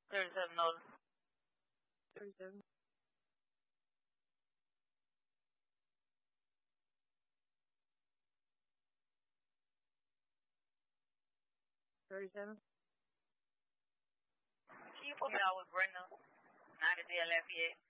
$37. 37. 37. Can you put me out with Brenda? Not a day left yet.